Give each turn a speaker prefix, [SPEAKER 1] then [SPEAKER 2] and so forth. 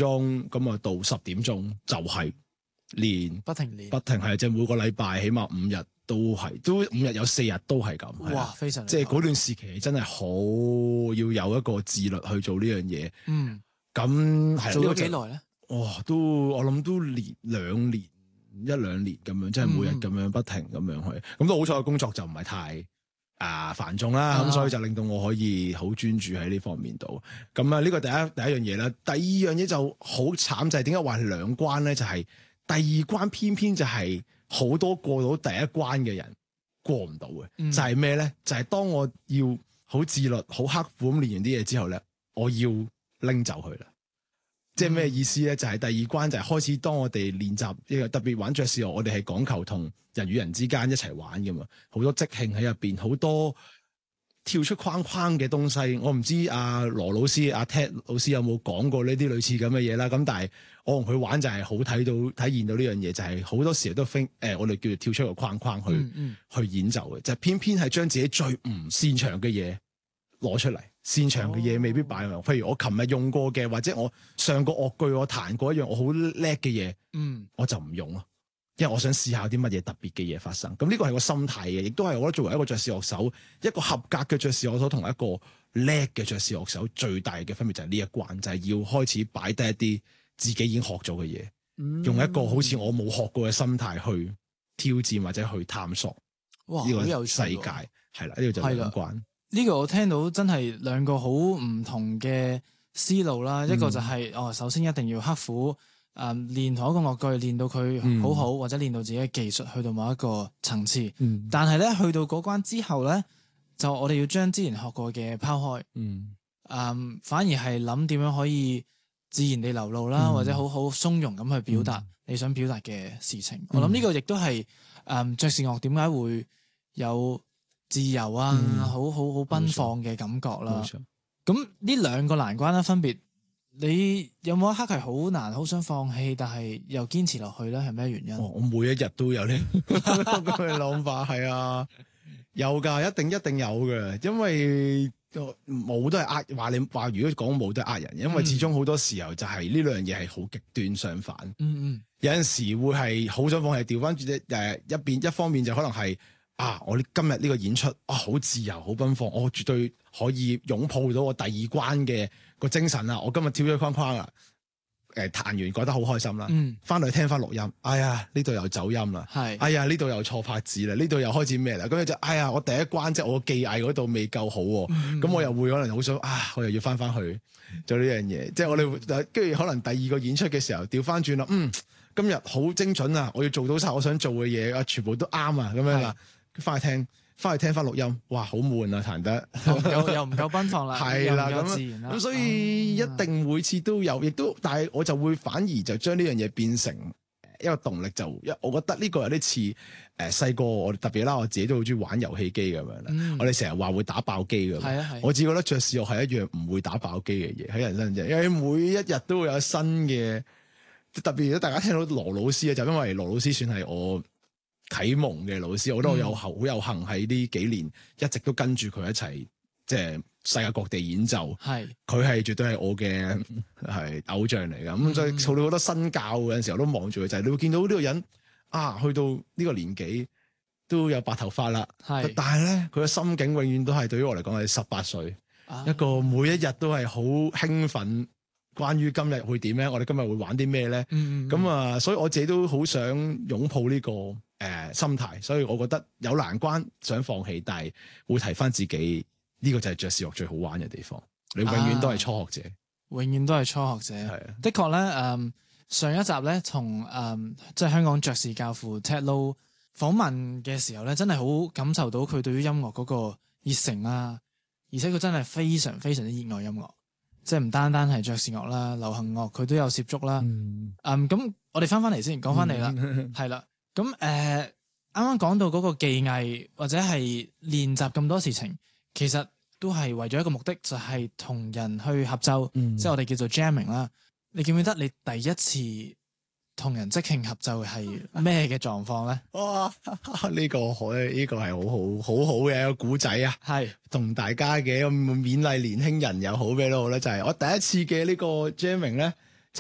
[SPEAKER 1] 鐘咁啊到10點鐘就係練，
[SPEAKER 2] 不停練，
[SPEAKER 1] 係即係每個禮拜起碼5日都5日有4日都係咁。
[SPEAKER 2] 哇，非常
[SPEAKER 1] 即係嗰段時期真係好要有一個自律去做呢樣嘢。咁係
[SPEAKER 2] 做咗幾耐咧？
[SPEAKER 1] 哇，我諗都1-2年咁樣，即係每日咁樣不停咁樣去。咁都好彩，工作就唔係太繁重啦，咁所以就令到我可以好專注喺呢方面度。咁啊，呢個第一樣嘢啦。第二樣嘢就好慘，就係點解話係兩關咧？就係第二關偏偏就係好多過到第一關嘅人過唔到嘅。就係咩咧？就係當我要好自律、好刻苦咁練完啲嘢之後咧，我要拎走佢啦。即係咩意思咧？就係第二關就係開始，當我哋練習呢個特別玩爵士樂，我哋係講求同人與人之間一齊玩噶嘛，好多即興喺入邊，好多跳出框框嘅東西。我唔知阿羅老師、阿 Ted 老師有冇講過呢啲類似咁嘅嘢啦。咁但係我同佢玩就係好體現到呢樣嘢，就係好多時候都我哋叫做跳出個框框去演奏嘅，就係偏偏係將自己最唔擅長嘅嘢攞出嚟。擅長嘅嘢未必擺落，譬如我琴日用過嘅，或者我上個樂句我彈過一樣我好叻嘅嘢，我就唔用咯，因為我想試下啲乜嘢特別嘅嘢發生。咁呢個係個心態嘅，亦都係我覺得作為一個爵士樂手，一個合格嘅爵士樂手同一個叻嘅爵士樂手最大嘅分別就係呢一關，就係要開始擺低一啲自己已經學咗嘅嘢，用一個好似我冇學過嘅心態去挑戰或者去探索呢個世界。係啦，呢個就係兩關。
[SPEAKER 2] 呢個我聽到真係兩個好唔同嘅思路啦，一個就係首先一定要刻苦練同一個樂句，練到佢好好，或者練到自己嘅技術去到某一個層次。但係咧去到嗰關之後咧，就我哋要將之前學過嘅拋開，反而係諗點樣可以自然地流露啦，或者好好鬆容咁去表達你想表達嘅事情。我諗呢個亦都係爵士樂點解會有自由啊，好奔放嘅感覺啦。咁呢兩個難關咧，分別你有冇一刻係好難、好想放棄，但係又堅持落去咧？係咩原因？
[SPEAKER 1] 我每一日都有呢個諗法，係啊，有噶，一定有嘅，因為冇都係話你話，如果講冇都係呃人，因為始終好多時候就係呢兩樣嘢係好極端相反。有陣時會係好想放棄，調翻轉一方面就可能係。我今日呢個演出好自由好奔放，我絕對可以擁抱到我第二關嘅個精神啦！我今日跳咗框框啦，彈完覺得好開心啦，翻嚟聽翻錄音，哎呀呢度又走音啦，哎呀呢度又錯拍子啦，呢度又開始咩啦？咁就哎呀我第一關即係我技藝嗰度未夠好，咁我又會可能好想我又要翻去做呢樣嘢，即係我哋跟住可能第二個演出嘅時候調翻轉啦，今日好精準啊！我要做到晒我想做嘅嘢全部都啱啊，咁樣啦。翻去聽翻錄音，哇，好悶啊！彈得
[SPEAKER 2] 又唔夠奔放啦，
[SPEAKER 1] 係啦，
[SPEAKER 2] 咁
[SPEAKER 1] 所以一定每次都有，亦都，但係我就會反而就將呢樣嘢變成一個動力，我覺得呢個有啲似細個我特別啦，我自己都好中意玩遊戲機咁樣啦。我哋成日話會打爆機㗎嘛，我自己覺得爵士樂係一樣唔會打爆機嘅嘢喺人生啫，因為每一日都會有新嘅，特別如果大家聽到羅老師嘅，就因為羅老師算係我啟蒙嘅老師，我覺得我好有幸喺呢幾年一直都跟住佢一齊，即係世界各地演奏。佢係絕對係我嘅係偶像嚟噶。咁所以做到好多新教嗰陣時候，我都望住佢，就係你會見到呢個人去到呢個年紀都有白頭髮啦。但係咧，佢嘅心境永遠都係對於我嚟講係18歲，一個每一日都係好興奮。關於今日會點咧？我哋今日會玩啲咩咧？所以我自己都好想擁抱呢個心態，所以我覺得有難關想放棄，但係會提翻自己呢個就係爵士樂最好玩嘅地方。你永遠都係初學者，
[SPEAKER 2] 永遠都係初學者。的確咧，上一集咧同即係香港爵士教父 Ted Lo 訪問嘅時候咧，真係好感受到佢對於音樂嗰個熱誠啊，而且佢真係非常非常之熱愛音樂。即係唔單單係爵士樂啦，流行樂佢都有涉足啦。咁我哋翻嚟先，講翻嚟啦，係啦。咁啱啱講到嗰個技藝或者係練習咁多事情，其實都係為咗一個目的，就係同人去合奏，即係我哋叫做 jamming 啦。你記唔記得你第一次同人即興合奏係咩嘅狀況咧？
[SPEAKER 1] 哇！呢個係好好嘅一個古仔啊！同大家嘅勉勵年輕人又好咩都好咧，就係我第一次嘅呢個 jamming 咧，